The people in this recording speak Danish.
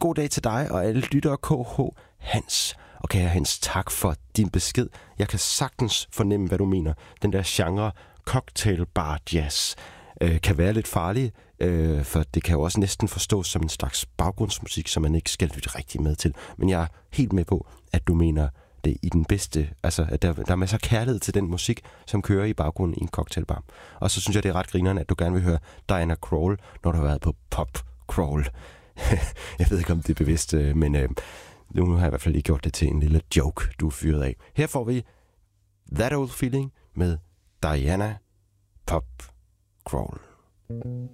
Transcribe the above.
god dag til dig og alle lyttere. KH Hans. Og kære Hans, tak for din besked. Jeg kan sagtens fornemme, hvad du mener. Den der genre cocktail bar jazz kan være lidt farlig, for det kan jo også næsten forstås som en slags baggrundsmusik, som man ikke skal lytte rigtig med til. Men jeg er helt med på, at du mener det i den bedste, altså at der er masser af kærlighed til den musik, som kører i baggrunden i en cocktailbar. Og så synes jeg, det er ret grineren, at du gerne vil høre Diana Krall, når du har været på Pop Crawl. Jeg ved ikke, om det er bevidst, men nu har jeg i hvert fald lige gjort det til en lille joke, du er fyret af. Her får vi That Old Feeling med Diana Pop Crawl.